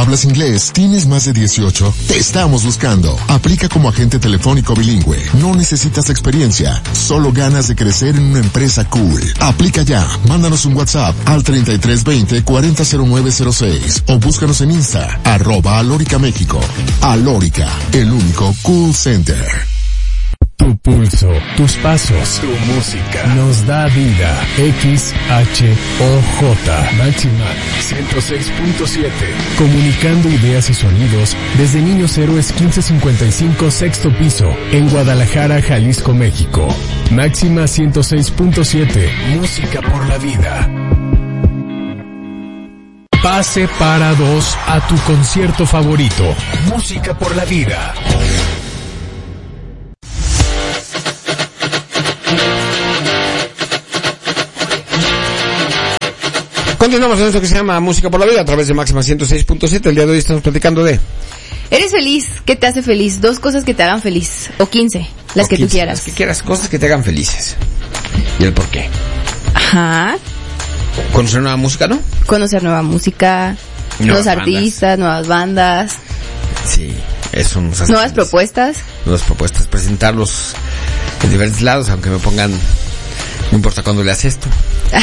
¿Hablas inglés? ¿Tienes más de 18? Te estamos buscando. Aplica como agente telefónico bilingüe. No necesitas experiencia, solo ganas de crecer en una empresa cool. Aplica ya. Mándanos un WhatsApp al 3320-400906 o búscanos en Insta, @Alórica México. Alórica, el único cool center. Tu pulso, tus pasos, tu música nos da vida. XHOJ Máxima 106.7. Comunicando ideas y sonidos desde Niños Héroes 1555 sexto piso en Guadalajara, Jalisco, México. Máxima 106.7. Música por la vida. Pase para dos a tu concierto favorito. Música por la vida. Continuamos en esto que se llama Música por la Vida a través de Máxima 106.7. El día de hoy estamos platicando de... ¿Eres feliz? ¿Qué te hace feliz? 2 cosas que te hagan feliz. O 15, las que tú quieras. Las que quieras, cosas que te hagan felices. ¿Y el por qué? Ajá. Conocer nueva música, ¿no? Conocer nueva música, nuevos artistas, nuevas bandas. Sí, eso nos hace nuevas feliz. Nuevas propuestas, presentarlos en diferentes lados, aunque me pongan... No importa cuándo le haces esto.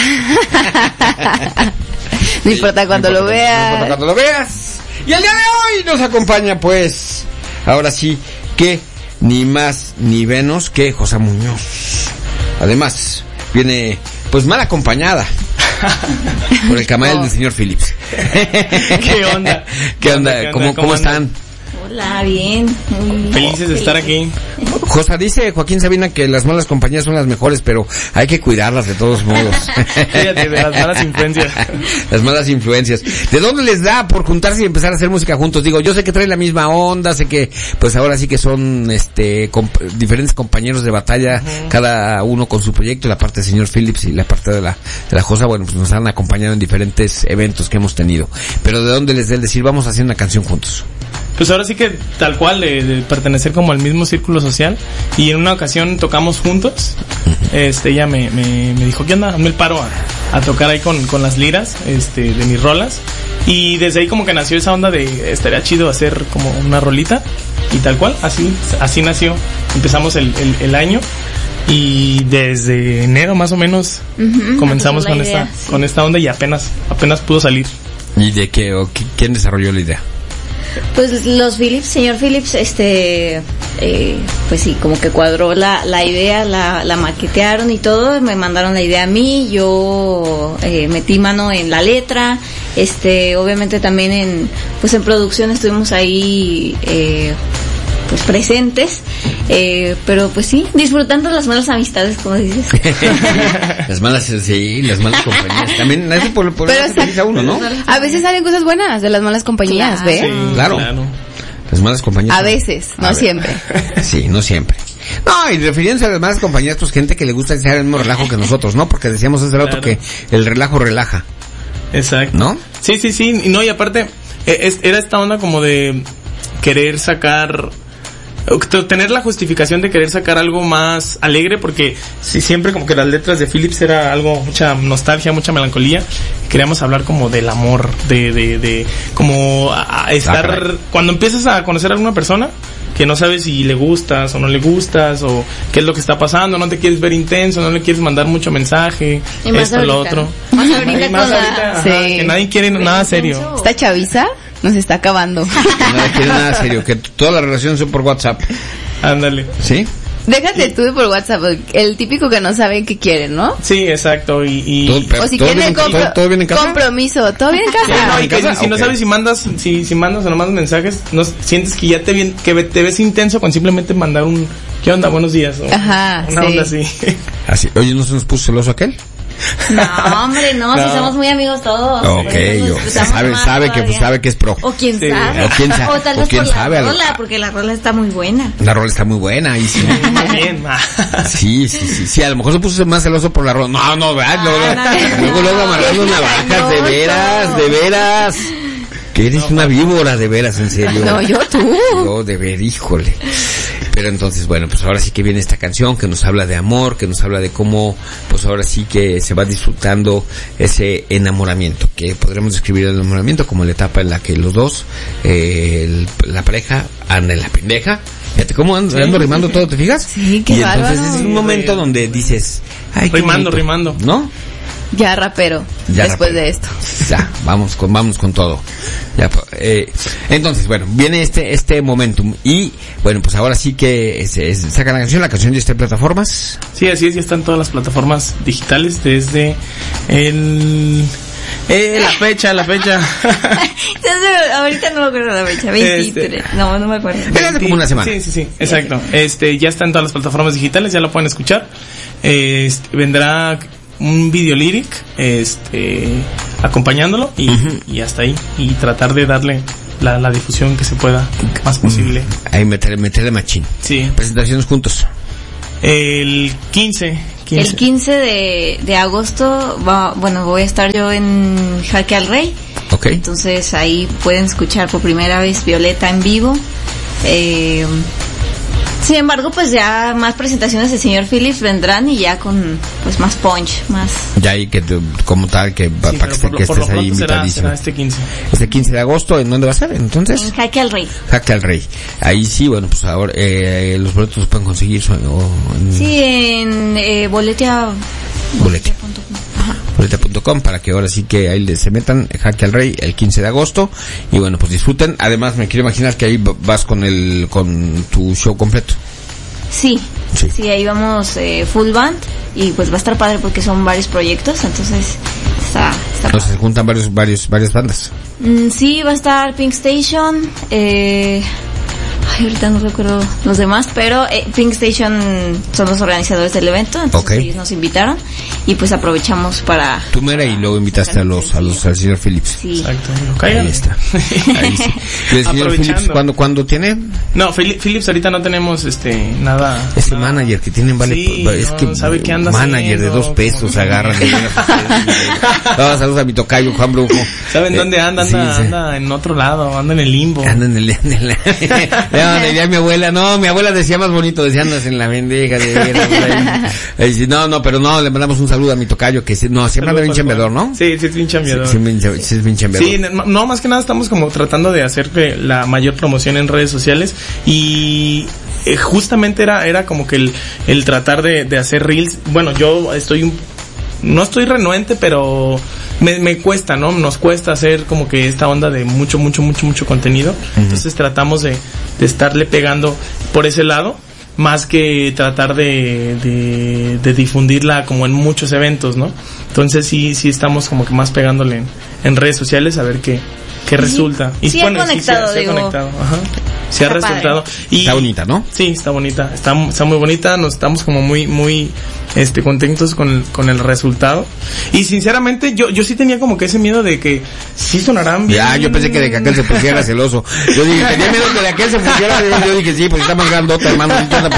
No importa cuando lo veas. No importa cuando lo veas. Y el día de hoy nos acompaña, pues, ahora sí, que ni más ni menos que José Muñoz. Además, viene, pues, mal acompañada. Por el camarel del señor Phillips. ¿Qué onda? ¿Qué onda? ¿Cómo están? Hola, bien. Felices de estar aquí. Josa, dice Joaquín Sabina que las malas compañías son las mejores, pero hay que cuidarlas de todos modos. Fíjate, de las malas influencias. Las malas influencias. ¿De dónde les da por juntarse y empezar a hacer música juntos? Digo, yo sé que traen la misma onda, sé que pues ahora sí que son diferentes compañeros de batalla, cada uno con su proyecto, la parte del señor Phillips y la parte de la Josa, bueno, pues nos han acompañado en diferentes eventos que hemos tenido. Pero ¿de dónde les da el decir vamos a hacer una canción juntos? Pues ahora sí que tal cual, de pertenecer como al mismo círculo social, y en una ocasión tocamos juntos. Ella me dijo, ¿qué onda? Hazme el paro a tocar ahí con las liras de mis rolas, y desde ahí como que nació esa onda de estaría chido hacer como una rolita, y tal cual, así nació. Empezamos el año, y desde enero más o menos comenzamos con esta onda, y apenas pudo salir. ¿Y de qué o quién desarrolló la idea? Pues los Phillips, señor Phillips, pues sí, como que cuadró la idea, la maquetearon y todo, me mandaron la idea a mí, yo metí mano en la letra, obviamente también en producción estuvimos ahí pues presentes, pero pues sí, disfrutando las malas amistades, como dices. las malas compañías. También eso por eso utiliza uno, ¿no? A veces salen cosas buenas de las malas compañías, ¿ves? Sí, claro. Las malas compañías. A veces, no siempre. Sí, no siempre. No, y refiriéndose a las malas compañías, pues gente que le gusta hacer el mismo relajo que nosotros, ¿no? Porque decíamos hace rato que el relajo relaja. Exacto. ¿No? Sí. Y no, y aparte, era esta onda como de querer sacar... tener la justificación de querer sacar algo más alegre, porque siempre como que las letras de Phillips era algo, mucha nostalgia, mucha melancolía. Queríamos hablar como del amor, de como estar, cuando empiezas a conocer a alguna persona que no sabes si le gustas o no le gustas, o qué es lo que está pasando, no te quieres ver intenso, no le quieres mandar mucho mensaje, y más esto, ahorita, lo otro. Más ahorita, que nadie quiere nada serio. Esta chaviza nos está acabando. Que nadie quiere nada serio, que todas las relaciones son por WhatsApp. Ándale. ¿Sí? Déjate tú por WhatsApp, el típico que no sabe qué quiere, ¿no? Sí, exacto, o si quiere ¿todo bien en casa? Compromiso, todo bien en casa. Sí, no, y que si no sabes si mandas o no mandas mensajes, no sientes que ya te ves intenso con simplemente mandar un ¿qué onda? Buenos días. O ajá, una onda así. Así. Oye, ¿no se nos puso celoso aquel? No, hombre, no, si somos muy amigos todos. Ok, sabe que es pro. O quién sabe. O tal vez por la rola, porque la rola está muy buena. La rola está muy buena, y sí. Bien. Sí, a lo mejor se puso más celoso por la rola. No, ¿verdad? Luego amarrando navajas, de veras. Que eres una víbora, de veras, en serio. No, tú. No, de ver, híjole. Pero entonces, bueno, pues ahora sí que viene esta canción que nos habla de amor, que nos habla de cómo, pues ahora sí que se va disfrutando ese enamoramiento, que podremos describir el enamoramiento como la etapa en la que los dos, la pareja, anda en la pendeja. Fíjate cómo ando rimando todo, ¿te fijas? Sí, qué y entonces bárbaro. es un momento donde dices, ay, qué bonito, Rimando. ¿no? Ya rapero, Ya después rapero. de esto. Ya, vamos con todo. Ya, entonces, bueno, viene este momentum y, bueno, pues ahora sí que sacan la canción ya está en plataformas. Sí, así es, ya están todas las plataformas digitales desde la fecha. Ahorita no me acuerdo la fecha, 23. No me acuerdo. Pero hace como una semana. Sí, exacto. Ya está en todas las plataformas digitales, ya lo pueden escuchar. Vendrá un video lyric, acompañándolo y hasta ahí, y tratar de darle la difusión que se pueda más posible. Ahí meterle machín. Sí. Presentaciones juntos. El 15. El 15 de agosto voy a estar yo en Jaque al Rey. Ok. Entonces ahí pueden escuchar por primera vez Violeta en vivo. Sin embargo, pues ya más presentaciones del señor Phillips vendrán y ya con pues más punch, más. Ya ahí que como tal que para que estés ahí invitadísimo. Será este 15. Este 15 de agosto, ¿en dónde va a ser? Entonces. En Jaque al Rey. Jaque al Rey. Ahí sí, bueno, pues ahora los boletos los pueden conseguir Sí, en boletia.com. Boleta.com para que ahora sí que ahí se metan Jaque al Rey el 15 de agosto y bueno, pues disfruten. Además me quiero imaginar que ahí vas con tu show completo. Sí, ahí vamos full band y pues va a estar padre porque son varios proyectos, entonces está Entonces se juntan varias bandas. Sí, va a estar Pink Station, ahorita no recuerdo los demás, pero Pink Station son los organizadores del evento, entonces ellos nos invitaron y pues aprovechamos para... Tú mera y luego invitaste al señor Phillips. Sí. Exacto. Ahí está. Ahí sí. ¿Y el señor Phillips cuándo tiene? No, Phillips ahorita no tenemos nada. Ese manager que tienen es que sabe qué anda manager haciendo, de 2 pesos agarran. Saludos a mi tocayo Juan Brujo. ¿Saben dónde anda? Anda en otro lado, anda en el limbo. Anda en el decía mi abuela, mi abuela decía más bonito, decía andas en la bendeja pero le mandamos un saludo a mi tocayo que siempre anda bien chambeador, ¿no? Sí, es bien chambeador. Sí, es bien chambeador. Sí, no, más que nada estamos como tratando de hacer la mayor promoción en redes sociales y justamente era como que el tratar de hacer reels. Bueno, yo no estoy renuente, pero me cuesta, ¿no? Nos cuesta hacer como que esta onda de mucho contenido. Entonces tratamos de estarle pegando por ese lado, más que tratar de difundirla como en muchos eventos, ¿no? Entonces sí estamos como que más pegándole en redes sociales a ver qué resulta. Y sí, bueno, conectado, se ha conectado. Ajá. Se ha resultado. Y está bonita, ¿no? Sí, está bonita. Está muy bonita. Nos estamos como muy contentos con el resultado. Y sinceramente, yo sí tenía como que ese miedo de que sí sonarán bien. Ya, yo pensé que de que aquel se pusiera celoso. Yo dije, tenía miedo que de aquel se pusiera celoso. Yo dije, sí, pues está más grandota, hermano.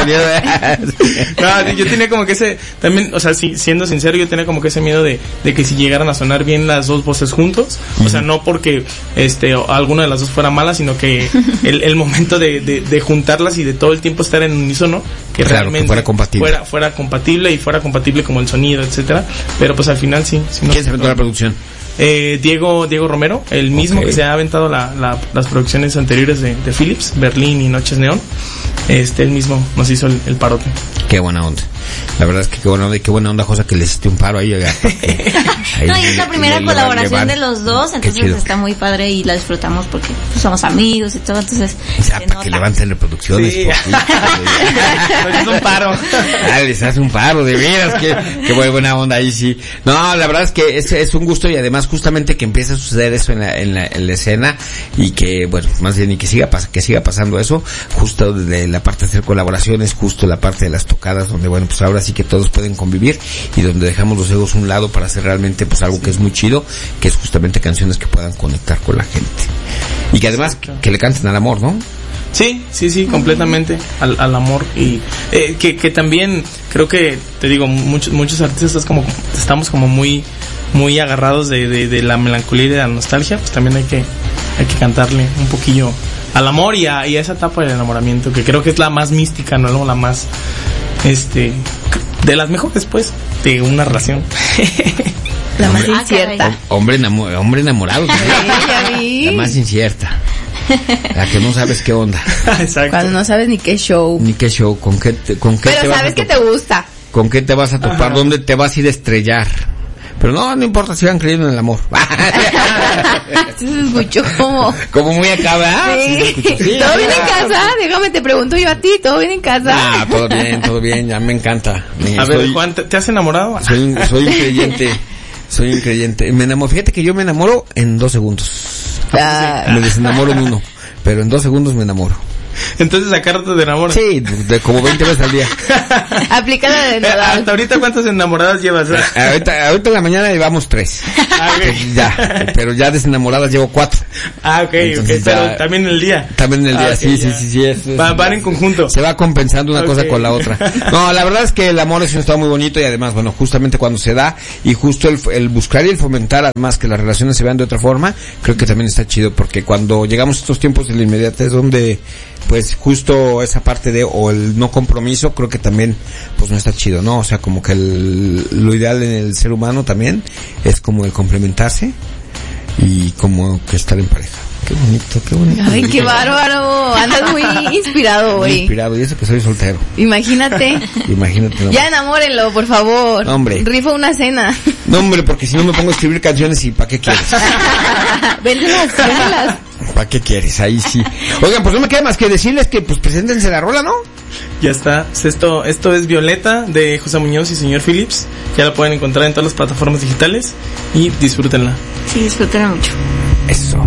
No, yo tenía como que ese, también, o sea, siendo sincero, yo tenía como que ese miedo de que si llegaran a sonar bien las dos voces juntos, o sea, no porque alguna de las dos fuera mala, sino que el momento de juntarlas y de todo el tiempo estar en unísono, que realmente que fuera compatible. Fuera compatible y fuera compatible como el sonido, etcétera. Pero pues al final sí. ¿Quién se aventó la producción? Diego Romero, el mismo que se ha aventado las producciones anteriores de Philips, Berlín y Noches Neón. Él mismo nos hizo el parote. Qué buena onda. La verdad es que qué buena onda, Josa, que le hiciste un paro ahí. No, y es la primera colaboración de los dos, entonces está muy padre y la disfrutamos porque somos amigos y todo, entonces para que levanten reproducciones. Sí. Es un paro. Les hace un paro, de veras, qué buena onda ahí, sí. No, la verdad es que es un gusto y además justamente que empiece a suceder eso en la escena y que, bueno, más bien y que siga pasando eso, justo de la parte de hacer colaboraciones, justo la parte de las tocadas, donde, bueno, pues ahora sí que todos pueden convivir y donde dejamos los egos a un lado para hacer realmente pues algo que es muy chido, que es justamente canciones que puedan conectar con la gente y que además que le canten al amor, ¿no? Sí, completamente al amor y que también creo que te digo muchos artistas estamos como muy agarrados de la melancolía y de la nostalgia, pues también hay que cantarle un poquillo al amor y a esa etapa del enamoramiento, que creo que es la más mística, ¿no? La más, de las mejores, pues, de una relación. La más incierta. Hombre enamorado. Ya vi. La más incierta. La que no sabes qué onda. Exacto. Cuando no sabes ni qué show. Ni qué show, con qué Pero te vas sabes a que te gusta. ¿Con qué te vas a topar? Ajá. ¿Dónde te vas a ir a estrellar? Pero no importa si van creyendo en el amor. Sí se escuchó Como muy acá, ¿verdad? Sí. Sí, se escuchó. Sí, ¿Todo bien en claro. casa? Déjame, te pregunto yo a ti. ¿Todo bien en casa? Ah, todo bien, ya me encanta. A ver, Juan, ¿te has enamorado? Soy un creyente. Fíjate que yo me enamoro en 2 segundos. Ah. Me desenamoro en 1, pero en 2 segundos me enamoro. Entonces, ¿a cada rato te enamoras? Sí, de como 20 veces al día. Aplica la de Nadal. ¿Hasta ahorita cuántas enamoradas llevas? Ahorita en la mañana llevamos 3. Ah, ok. Ya, pero ya desenamoradas llevo 4. Ah, ok, Entonces, pero ya- también en el día. También en el día, Ah, ok, sí. Van en conjunto. Se va compensando una Ok. cosa con la otra. No, la verdad es que el amor es un estado muy bonito y además, bueno, justamente cuando se da y justo el buscar y el fomentar además que las relaciones se vean de otra forma, creo que también está chido porque cuando llegamos a estos tiempos de la inmediatez donde pues justo esa parte o el no compromiso, creo que también pues no está chido, ¿no? O sea, como que lo ideal en el ser humano también es como el complementarse y como que estar en pareja. Qué bonito. Ay, qué bárbaro. Andas muy inspirado Muy hoy. inspirado, y eso que soy soltero. Imagínate. Imagínate. Ya enamórenlo, por favor. Hombre. Rifa una cena. No, hombre, porque si no me pongo a escribir canciones y ¿para qué quieres? Véndelas. ¿Para qué quieres? Ahí sí. Oigan, pues no me queda más que decirles que pues preséntense la rola, ¿no? Ya está. Esto es Violeta de José Muñoz y Señor Phillips. Ya la pueden encontrar en todas las plataformas digitales y disfrútenla. Sí, disfrútenla mucho. Eso.